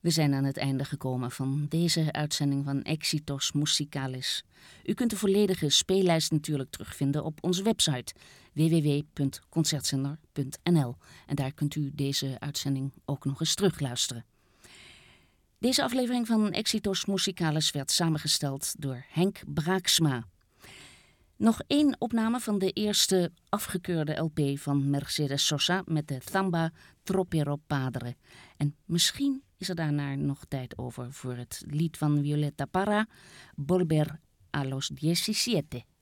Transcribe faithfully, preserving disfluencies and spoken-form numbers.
We zijn aan het einde gekomen van deze uitzending van Exitos Musicales. U kunt de volledige speellijst natuurlijk terugvinden op onze website w w w punt concertzender punt n l. En daar kunt u deze uitzending ook nog eens terugluisteren. Deze aflevering van Exitos Musicales werd samengesteld door Henk Braaksma. Nog één opname van de eerste afgekeurde L P van Mercedes Sosa met de Zamba Tropero Padre. En misschien is er daarna nog tijd over voor het lied van Violeta Parra, Volver a los diecisiete.